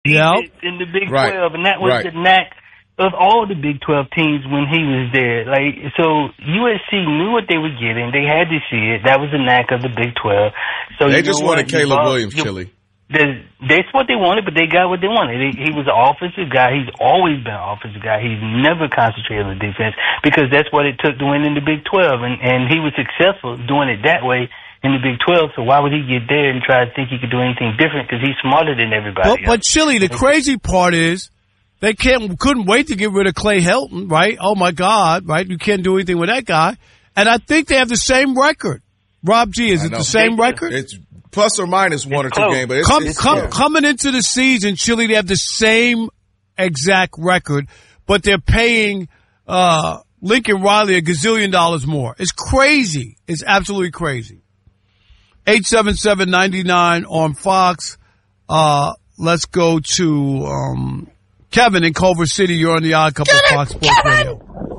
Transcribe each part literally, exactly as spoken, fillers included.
Yep. in the Big Right. twelve, and that was Right. the knack of all the Big twelve teams when he was there. Like, so U S C knew what they were getting. They had to see it. That was the knack of the Big twelve. So They you just know wanted what? Caleb You- Williams, you- Chili. the- That's what they wanted, but they got what they wanted. He, he was an offensive guy. He's always been an offensive guy. He's never concentrated on the defense because that's what it took to win in the Big twelve, and, and he was successful doing it that way in the Big twelve, so why would he get there and try to think he could do anything different because he's smarter than everybody But, else. but Chili, the crazy part is they can't couldn't wait to get rid of Clay Helton, right? Oh, my God, right? You can't do anything with that guy. And I think they have the same record. Rob G, is I it know. the same record? It's plus or minus one It's or two close. games, but it's, Come, it's come, yeah. coming into the season, Chili, they have the same exact record, but they're paying uh, Lincoln Riley a gazillion dollars more. It's crazy. It's absolutely crazy. eight seven seven, nine nine on Fox. Uh, let's go to um, Kevin in Culver City. You're on the Odd Couple of Fox Sports Radio.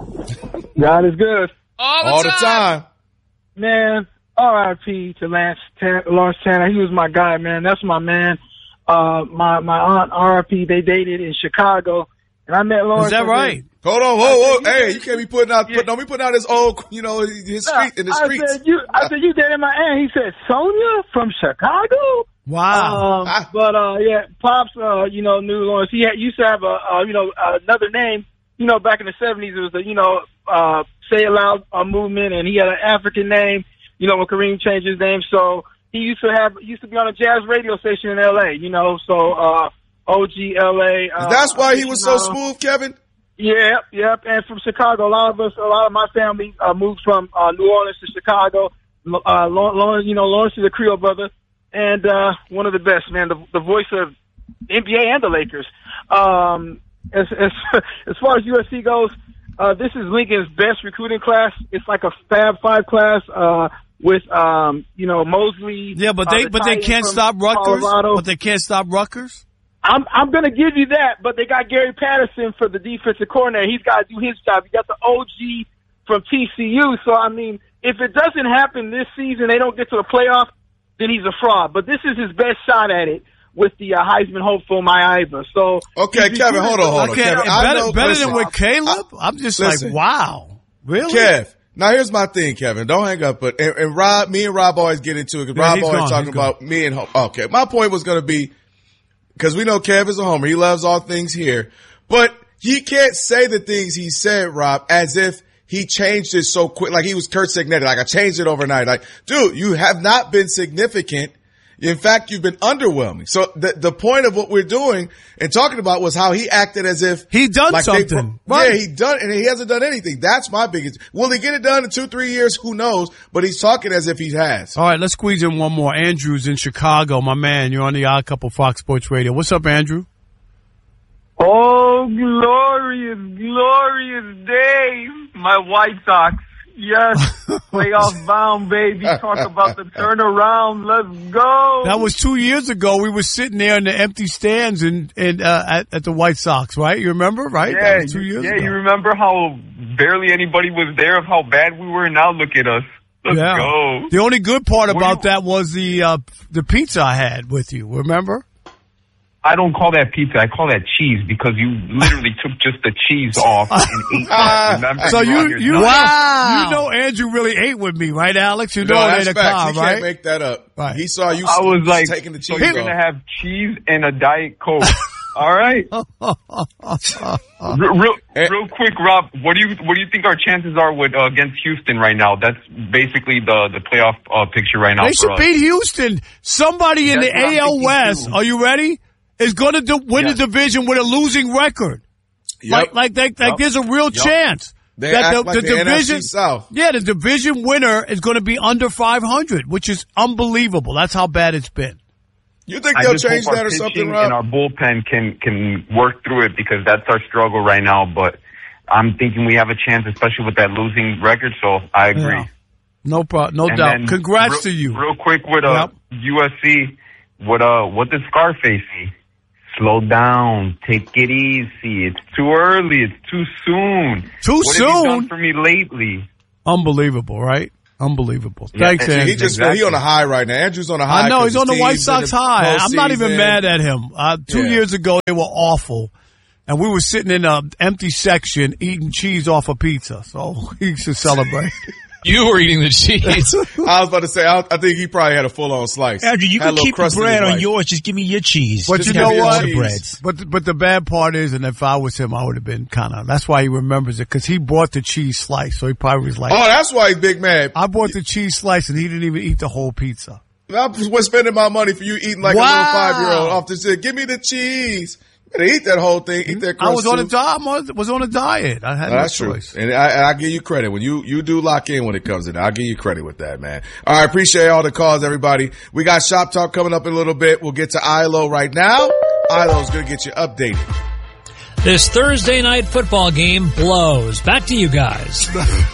God is good. All the all the time. time. Man, R I P to Lance Tan- Lawrence Tanner. He was my guy, man. That's my man. Uh, my, my aunt, R I P, they dated in Chicago. And I met Lawrence. Is that right? Hold on, whoa, whoa, hey, you can't be putting out, put, don't be putting out his old, you know, his street in the I streets. said, you, I said, you dated my aunt. He said, Sonia from Chicago? Wow. Um, but, uh, yeah, Pops, uh, you know, knew Lawrence. He had, used to have a, uh, you know, another name. You know, back in the seventies, it was the, you know, uh, Say It Loud uh, movement, and he had an African name, you know, when Kareem changed his name. So he used to have, used to be on a jazz radio station in L A, you know, so, uh, O G L A. Uh, That's why he was so uh, smooth, Kevin? Yep, yep. And from Chicago, a lot of us, a lot of my family uh, moved from uh, New Orleans to Chicago. Uh, Lawrence, you know, Lawrence is a Creole brother, and uh, one of the best, man. The, the voice of N B A and the Lakers. Um, as, as as far as U S C goes, uh, this is Lincoln's best recruiting class. It's like a Fab Five class uh, with, um, you know, Mosley. Yeah, but uh, they the but they tight end can't from stop Rutgers. Colorado. But they can't stop Rutgers. I'm I'm going to give you that, but they got Gary Patterson for the defensive coordinator. He's got to do his job. You got the O G from T C U. So, I mean, if it doesn't happen this season, they don't get to the playoff, then he's a fraud. But this is his best shot at it with the uh, Heisman hopeful Maya Iva. So, Okay, Kevin, hold on, hold on. Okay, Kevin, I better, know, better listen, than with Caleb. I'm just listen. like, wow, really? Kev, now here's my thing, Kevin. Don't hang up. But and, and Rob, me and Rob always get into it because Yeah, Rob he's always gone, talking he's about me and. Okay, my point was going to be because we know Kev is a homer. He loves all things here, but he can't say the things he said, Rob, as if he changed it so quick. Like he was Kurt Signetti. Like I changed it overnight. Like, dude, you have not been significant. In fact, you've been underwhelming. So the the point of what we're doing and talking about was how he acted as if He done like they- something. Right. Yeah, he done, and he hasn't done anything. That's my biggest. Will he get it done in two, three years? Who knows? But he's talking as if he has. All right, let's squeeze in one more. Andrew's in Chicago, my man. You're on the Odd Couple Fox Sports Radio. What's up, Andrew? Oh, glorious, glorious day. My White Sox. Yes, playoff bound, baby. Talk about the turnaround. Let's go. That was two years ago. We were sitting there in the empty stands and and uh, at, at the White Sox, right? You remember, right? Yeah, that was two years yeah. ago. You remember how barely anybody was there of how bad we were? Now look at us. Let's yeah. go. The only good part What about do you- that was the uh, the pizza I had with you. Remember? I don't call that pizza. I call that cheese because you literally took just the cheese off and ate that. Remember? So were on you your you diet. know, you know Andrew really ate with me, right, Alex? You know No, it that's ain't a facts. car, He right? can't make that up. Right. He saw you I was like, taking the so cheese you're off. going to have cheese and a Diet Coke. All right. real, real, real quick, Rob. What do you what do you think our chances are with uh, against Houston right now? That's basically the the playoff uh, picture right now. They for should us. beat Houston. Somebody in That's the what I'm A L thinking, West, too. are you ready? Is going to do, win Yes. the division with a losing record. Yep. Like like they, like Yep. there's a real Yep. chance They that act the, like the the N F C division South. Yeah, the division winner is going to be under five hundred, which is unbelievable. That's how bad it's been. You think I they'll just change hope that our or something, pitching Rob? and our bullpen can can work through it because that's our struggle right now. But I'm thinking we have a chance, especially with that losing record. So I agree. Yeah. No problem, no And doubt. then Congrats real, to you. Real quick with uh, Yep. U S C, what uh what did Scarface see? Slow down, take it easy. It's too early. It's too soon. Too what soon? What have you done for me lately? Unbelievable, right? Unbelievable. Yeah, Thanks, Andrew. He just Exactly. he on a high right now. Andrew's on a high. I know he's on the his White team's Sox in the high. I'm not even postseason. mad at him. Uh, two Yeah. years ago, they were awful. And we were sitting in an empty section eating cheese off a pizza. So he should celebrate. You were eating the cheese. I was about to say, I, I think he probably had a full on slice. Andrew, you Had a can little keep the crust in bread his on life. yours. Just give me your cheese. But Just you give know me all what? the breads. But but the bad part is, and if I was him, I would have been kind of. That's why he remembers it, because he bought the cheese slice. So he probably was like, Oh, that's why he's big mad. I bought the cheese slice, and he didn't even eat the whole pizza. I was spending my money for you eating like Wow. a little five year old off the shit. Give me the cheese. You better eat that whole thing. Eat that crust I was on a too. diet. I was- was on a diet. I had No, no that's true. choice. And I, and I give you credit. When you, you do lock in when it comes to that, I'll give you credit with that, man. All right. Appreciate all the calls, everybody. We got Shop Talk coming up in a little bit. We'll get to I L O right now. I L O's going to get you updated. This Thursday night football game blows. Back to you guys.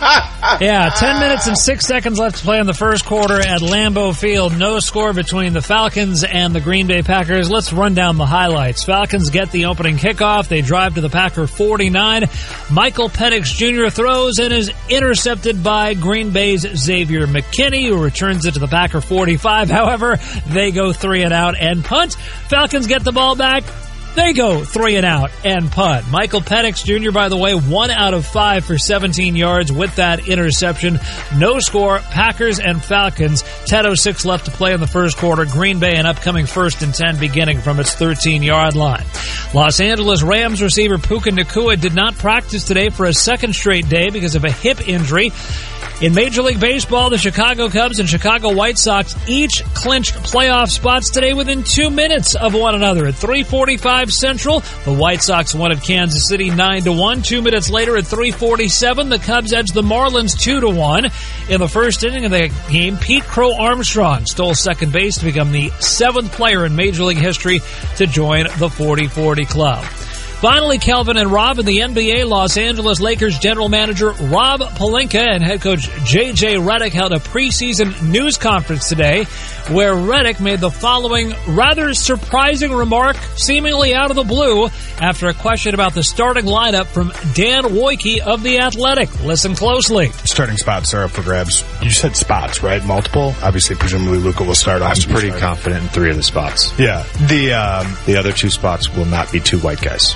Yeah, ten minutes and six seconds left to play in the first quarter at Lambeau Field. No score between the Falcons and the Green Bay Packers. Let's run down the highlights. Falcons get the opening kickoff. They drive to the Packer forty-nine. Michael Penix Junior throws and is intercepted by Green Bay's Xavier McKinney, who returns it to the Packer forty-five. However, they go three and out and punt. Falcons get the ball back. They go three and out and punt. Michael Penix Junior, by the way, one out of five for seventeen yards with that interception. No score. Packers and Falcons. ten oh six left to play in the first quarter. Green Bay an upcoming first and ten beginning from its thirteen-yard line. Los Angeles Rams receiver Puka Nacua did not practice today for a second straight day because of a hip injury. In Major League Baseball, the Chicago Cubs and Chicago White Sox each clinched playoff spots today within two minutes of one another. At three forty-five Central, the White Sox won at Kansas City nine to one. Two minutes later at three forty-seven, the Cubs edged the Marlins two to one. In the first inning of the game, Pete Crow Armstrong stole second base to become the seventh player in Major League history to join the forty forty club. Finally, Kelvin and Rob in the N B A, Los Angeles Lakers general manager Rob Pelinka and head coach J J Redick held a preseason news conference today where Redick made the following rather surprising remark, seemingly out of the blue, after a question about the starting lineup from Dan Wojcicki of The Athletic. Listen closely. Starting spots are up for grabs. You said spots, right? Multiple? Obviously, presumably Luka will start off. I was pretty confident in three of the spots. Yeah. The, um, The other two spots will not be two white guys.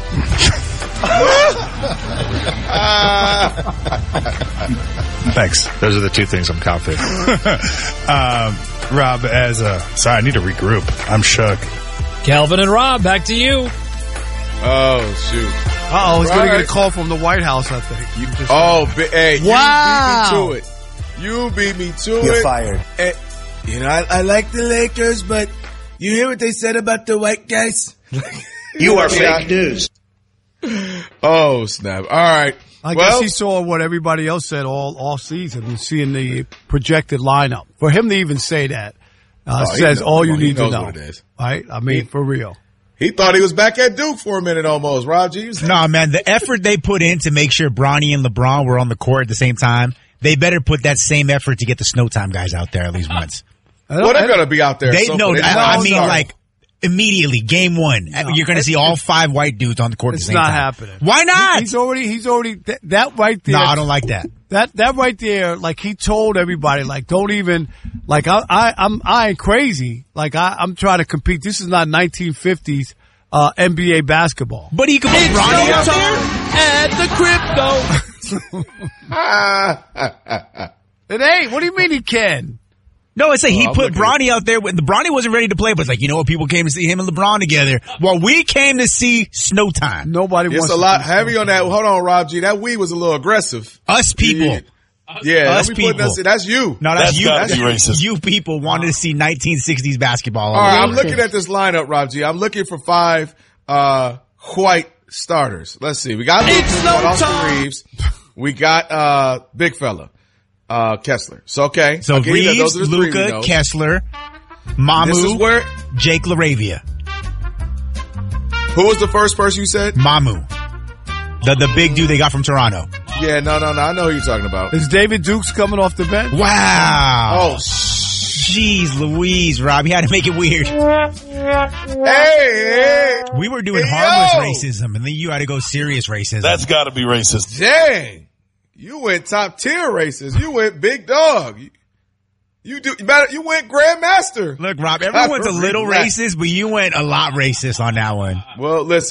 Thanks. Those are the two things I'm confident in. um, Rob, as a, sorry, I need to regroup. I'm shook. Kelvin and Rob, back to you. Oh, shoot. Uh-oh, he's going to Right. get a call from the White House, I think. You just Oh, bi- hey, Wow. you beat me to it. You beat me to it. You're fired. And, you know, I, I like the Lakers, but you hear what they said about the white guys? You are Yeah. fake news. Oh, snap. All right. I well, guess he saw what everybody else said all, all season and seeing the projected lineup. For him to even say that uh, Oh, he says knows. all Come you on, he need to knows know. what it is. Right? I mean, He- for real. he thought he was back at Duke for a minute almost, Rob G. No, man, the effort they put in to make sure Bronny and LeBron were on the court at the same time, they better put that same effort to get the snow time guys out there at least once. Well, they're going to be out there. They so no, it's I, not I mean starting. like immediately, game one, you're going to see all five white dudes on the court at the It's same not time. happening. Why not? He's already, he's already, that, that right there. No, I don't like that. That, that right there, like he told everybody, like don't even, like I, I, I'm, I ain't crazy. Like I, I'm trying to compete. This is not nineteen fifties, uh, N B A basketball. But he could put Bronny out there. At the crypto. It ain't. What do you mean he can? No, it's like he Oh, I'm put looking Bronny out there. When the Bronny wasn't ready to play, but it's like, you know what? People came to see him and LeBron together. Well, we came to see snow time. Nobody It's wants a to lot see heavy snow on that. Hold on, Rob G. That we was a little aggressive. Us people. Yeah, Us don't be putting people. us in- that's you. No, that's, That's you. gotta That's be racist. You people wanted to see nineteen sixties basketball. All right, I'm looking at this lineup, Rob G. I'm looking for five uh, white starters. Let's see. We got Luka, we got Austin Reeves. We got uh, big fella, uh, Kessler. So okay. So I'll give you that. Reeves, Those are the three we Luka, know. Kessler, This is Mamu, where. Jake LaRavia. Who was the first person you said? Mamu. The the big dude they got from Toronto. Yeah, no, no, no. I know who you're talking about. Is David Dukes coming off the bench? Wow. Oh, sh- Jeez Louise, Rob. You had to make it weird. hey, hey, We were doing Hey, harmless yo. racism, and then you had to go serious racism. That's got to be racist. dang! You went top tier races. You went big dog. You- You do. You, better, you went grandmaster. Look, Rob, everyone's a little racist, but you went a lot racist on that one. Well, listen.